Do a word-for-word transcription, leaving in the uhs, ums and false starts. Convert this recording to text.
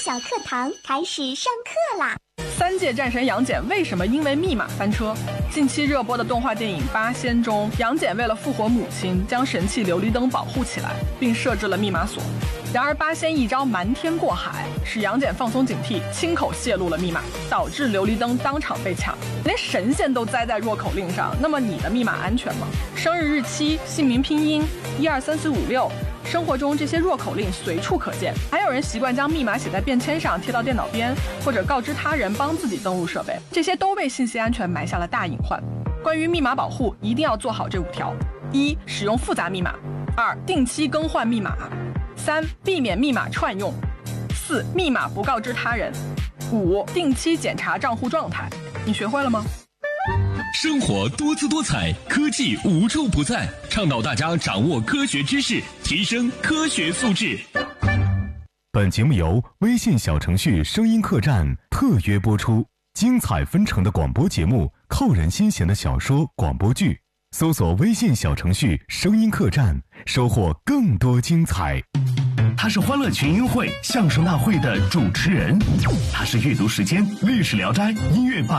小课堂开始上课啦！ 三界战神杨戬为什么因为密码翻车？近期热播的动画电影《八仙》中，杨戬为了复活母亲，将神器琉璃灯保护起来，并设置了密码锁。然而八仙一招瞒天过海，使杨戬放松警惕，亲口泄露了密码，导致琉璃灯当场被抢。连神仙都栽在弱口令上，那么你的密码安全吗？生日日期、姓名拼音、一二三四五六。生活中这些弱口令随处可见，还有人习惯将密码写在便签上贴到电脑边，或者告知他人帮自己登录设备，这些都为信息安全埋下了大隐患。关于密码保护，一定要做好这五条：一、使用复杂密码；二、定期更换密码；三、避免密码串用；四、密码不告知他人；五、定期检查账户状态。你学会了吗？ 生活多姿多彩，科技无处不在，倡导大家掌握科学知识，提升科学素质。 本节目由微信小程序声音客栈特约播出，精彩纷呈的广播节目，扣人心弦的小说广播剧，搜索微信小程序声音客栈，收获更多精彩。 他是欢乐群英会相声大会的主持人，他是阅读时间历史聊斋音乐吧